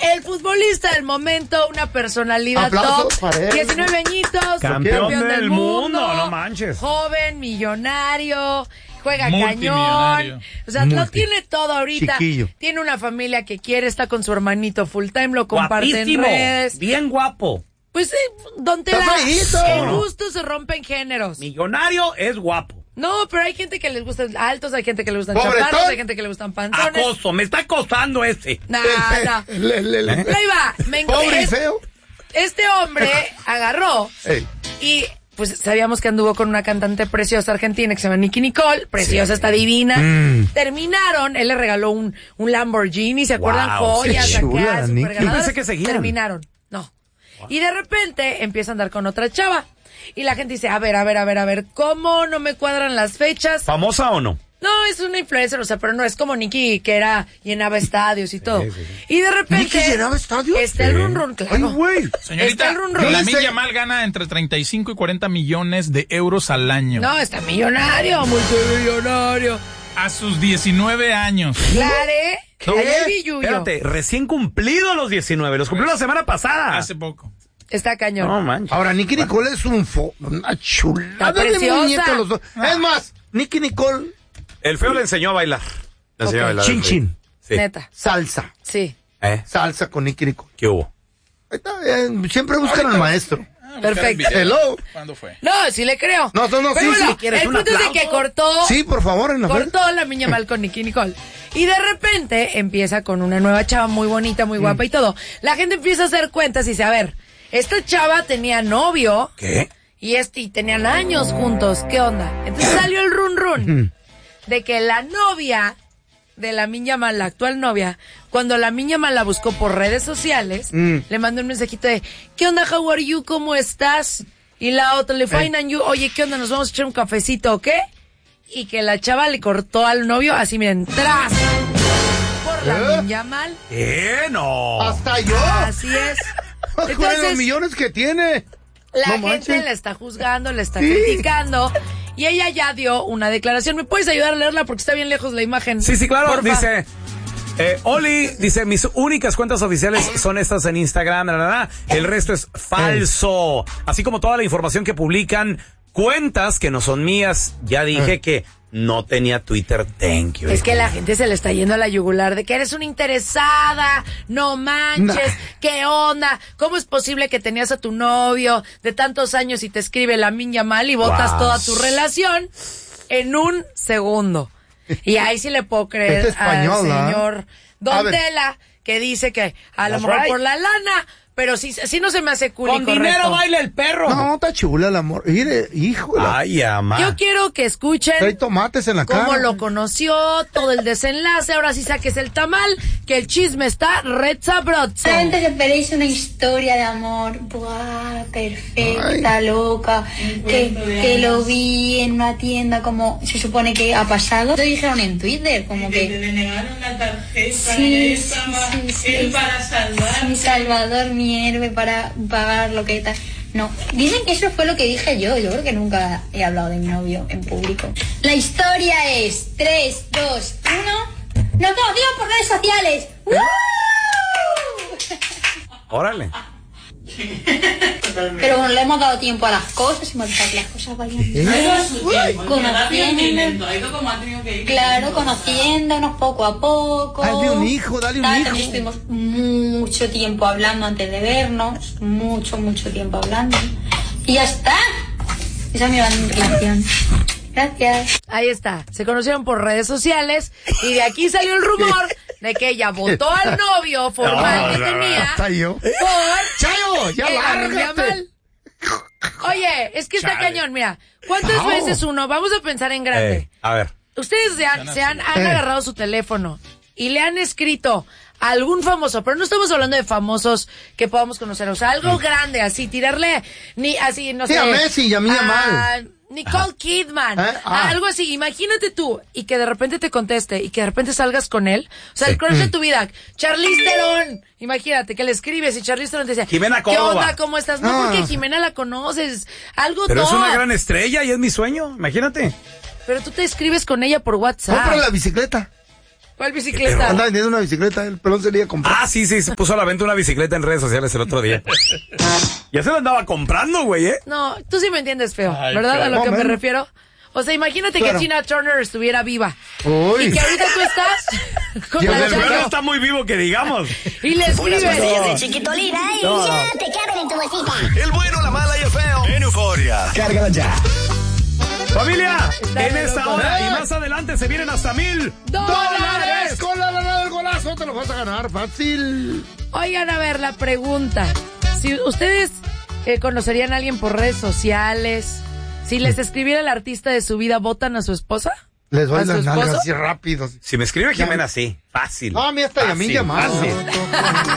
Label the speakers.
Speaker 1: el futbolista del momento, una personalidad
Speaker 2: Aplausos
Speaker 1: top, 19 añitos,
Speaker 3: campeón del mundo, no manches.
Speaker 1: Joven, millonario, juega cañón, o sea, lo tiene todo ahorita.
Speaker 2: Chiquillo.
Speaker 1: Tiene una familia que quiere, está con su hermanito full time, lo comparte
Speaker 3: Guapísimo,
Speaker 1: en redes.
Speaker 3: bien guapo.
Speaker 1: Pues don Tela, el gusto se rompe en géneros.
Speaker 3: Millonario es guapo.
Speaker 1: No, pero hay gente que les gustan altos, hay gente que les gustan chaparros, hay gente que le gustan panzones.
Speaker 3: Acoso, me está acosando ese.
Speaker 1: No. Ahí va,
Speaker 2: pobre y feo.
Speaker 1: Este hombre agarró y pues sabíamos que anduvo con una cantante preciosa argentina que se llama Nicki Nicole, preciosa, está divina. Terminaron, él le regaló un Lamborghini, ¿se acuerdan? Joyas, acá, super
Speaker 3: Yo pensé que seguían.
Speaker 1: Terminaron, no. Y de repente empieza a andar con otra chava. Y la gente dice, a ver, ¿cómo no me cuadran las fechas?
Speaker 3: ¿Famosa o no?
Speaker 1: No, es una influencer, o sea, pero no es como Nicki, que llenaba estadios y todo. Y de repente...
Speaker 2: ¿Nicki llenaba estadios?
Speaker 1: Está el run run, claro.
Speaker 2: Ay, güey.
Speaker 4: Señorita, Lamine Yamal gana entre 35 y 40 millones de euros al año.
Speaker 1: No, está millonario, multimillonario.
Speaker 4: A sus 19 años.
Speaker 1: Claro,
Speaker 3: Espérate, recién cumplido los 19, los cumplió la semana pasada.
Speaker 4: Hace poco.
Speaker 1: Está cañón.
Speaker 3: No manches.
Speaker 2: Ahora, Nicki Nicole es una chulada de
Speaker 1: preciosa.
Speaker 2: muñeca los dos. Es más, Nicki Nicole...
Speaker 3: El feo le enseñó a bailar. Le enseñó a bailar.
Speaker 2: Chin chin.
Speaker 3: Sí.
Speaker 1: Neta.
Speaker 2: Salsa.
Speaker 1: Sí.
Speaker 2: Salsa con Nicki Nicole.
Speaker 3: ¿Qué hubo?
Speaker 2: Ahí está, siempre buscan al maestro.
Speaker 1: Perfecto.
Speaker 2: Hello.
Speaker 4: ¿Cuándo fue?
Speaker 1: No, sí le creo.
Speaker 2: No,
Speaker 1: Pero
Speaker 2: sí,
Speaker 1: bueno,
Speaker 2: sí. ¿Quieres
Speaker 1: el
Speaker 2: un
Speaker 1: punto es de
Speaker 2: aplauso?
Speaker 1: que cortó.
Speaker 2: Sí, por favor, en la
Speaker 1: Cortó la Miña Mal con Nicki Nicole. Y de repente empieza con una nueva chava muy bonita, muy guapa y todo. La gente empieza a hacer cuentas y dice, a ver, esta chava tenía novio.
Speaker 3: ¿Qué?
Speaker 1: Y tenían años juntos. ¿Qué onda? Entonces salió el run run de que la novia de la Miña Mal, la actual novia, cuando la Miña Mal la buscó por redes sociales, le mandó un mensajito de, ¿qué onda, how are you? ¿Cómo estás? Y la otra le fine and you, oye, ¿qué onda? ¿Nos vamos a echar un cafecito o qué? Y que la chava le cortó al novio, así miren, tras, por la Miña Mal.
Speaker 3: No.
Speaker 2: Hasta yo.
Speaker 1: Así es.
Speaker 2: Con los
Speaker 1: Entonces,
Speaker 2: millones que tiene.
Speaker 1: la
Speaker 2: No
Speaker 1: gente
Speaker 2: manches.
Speaker 1: la está juzgando, la está criticando. Y ella ya dio una declaración. ¿Me puedes ayudar a leerla? Porque está bien lejos la imagen.
Speaker 3: Sí, claro.
Speaker 1: Porfa.
Speaker 3: Dice... Oli dice, mis únicas cuentas oficiales son estas en Instagram, el resto es falso. Así como toda la información que publican cuentas que no son mías. Ya dije que no tenía Twitter, thank you.
Speaker 1: Es que la gente se le está yendo a la yugular de que eres una interesada, no manches, ¿qué onda? ¿Cómo es posible que tenías a tu novio de tantos años y te escribe la Miña Mal y botas toda tu relación en un segundo? Y ahí sí le puedo creer al señor Don Tela, que dice que a lo mejor por la lana, pero sí no se me hace cool.
Speaker 3: Con dinero baila el perro.
Speaker 2: No, está chula el amor. Mire, híjole.
Speaker 3: Ay, amá.
Speaker 1: Yo quiero que escuchen
Speaker 2: Trae tomates en la cara.
Speaker 1: cómo lo conoció, todo el desenlace. Ahora sí saques el tamal, que el chisme está red sabroso.
Speaker 5: Solamente que esperéis una historia de amor, ¡buah! Perfecta, loca, que lo vi en una tienda como se supone que ha pasado. Lo dijeron en Twitter, como que...
Speaker 6: le denegaron la tarjeta,
Speaker 5: Sí,
Speaker 6: él para salvar.
Speaker 5: Mi salvador, mi héroe para pagar lo que tal. No, dicen que eso fue lo que dije yo creo que nunca he hablado de mi novio en público. La historia es 3, 2, 1... ¡Nos conocimos por redes sociales!
Speaker 3: Órale.
Speaker 5: Pero bueno, le hemos dado tiempo a las cosas, hemos dejado que las cosas vayan conociendo, conociéndonos poco a poco.
Speaker 2: Dale un hijo.
Speaker 5: También estuvimos mucho tiempo hablando antes de vernos, mucho tiempo hablando. Y ya está. Esa es mi relación. Gracias.
Speaker 1: Ahí está, se conocieron por redes sociales y de aquí salió el rumor de que ella votó al novio formal que tenía
Speaker 2: Hasta yo.
Speaker 1: por
Speaker 2: Chayo, ya
Speaker 1: la Miña
Speaker 2: lárgate.
Speaker 1: Mal. Oye, es que está cañón, mira, ¿cuántas veces uno? Vamos a pensar en grande.
Speaker 3: A ver.
Speaker 1: Ustedes han agarrado su teléfono y le han escrito a algún famoso, pero no estamos hablando de famosos que podamos conocer, o sea, algo grande, así, tirarle, así, no sé.
Speaker 2: A Messi y a Miña Mal.
Speaker 1: Nicole Kidman, algo así, imagínate tú, y que de repente te conteste, y que de repente salgas con él, o sea, el crush de tu vida, Charlize Theron, imagínate, que le escribes y Charlize Theron te dice,
Speaker 3: Jimena
Speaker 1: ¿qué
Speaker 3: Córdoba.
Speaker 1: onda, cómo estás? No, porque Jimena la conoces, algo
Speaker 3: Pero es
Speaker 1: top.
Speaker 3: una gran estrella y es mi sueño, imagínate.
Speaker 1: Pero tú te escribes con ella por WhatsApp.
Speaker 2: Compra la bicicleta.
Speaker 1: ¿Cuál bicicleta?
Speaker 2: Anda vendiendo una bicicleta, el pelón se le iba a comprar.
Speaker 3: Ah, sí, se puso a la venta una bicicleta en redes sociales el otro día. Ya se la andaba comprando, güey, ¿eh?
Speaker 1: No, tú sí me entiendes, feo,
Speaker 4: Ay,
Speaker 1: ¿verdad?
Speaker 4: feo.
Speaker 1: A lo que me
Speaker 2: Momento.
Speaker 1: refiero. O sea, imagínate
Speaker 2: Claro.
Speaker 1: que Tina Turner estuviera viva.
Speaker 2: Uy.
Speaker 1: Y que ahorita tú estás con
Speaker 2: Ya
Speaker 1: la
Speaker 2: ves,
Speaker 3: El
Speaker 1: chava
Speaker 3: perro está muy vivo, que digamos.
Speaker 1: y le escribe.
Speaker 7: de chiquitolina y ya te caben en tu bolsita. El bueno, la mala y el feo. En Euforia. Cárgala ya.
Speaker 3: Familia,
Speaker 1: Está
Speaker 3: en
Speaker 1: de
Speaker 3: esta
Speaker 1: loco.
Speaker 3: hora y más adelante se vienen hasta $1,000.
Speaker 1: ¡Dólares!
Speaker 2: Con la lana del golazo te lo vas a ganar fácil.
Speaker 1: Oigan, a ver, la pregunta. Si ustedes conocerían a alguien por redes sociales, si les escribiera el artista de su vida, ¿votan a su esposa?
Speaker 2: Les doy
Speaker 1: ¿A su
Speaker 2: las nalgas
Speaker 1: esposo?
Speaker 2: así rápido.
Speaker 3: Si me escribe Jimena, sí. Fácil.
Speaker 2: No, a mí hasta y a mí
Speaker 3: Fácil,
Speaker 2: llamar.
Speaker 3: fácil.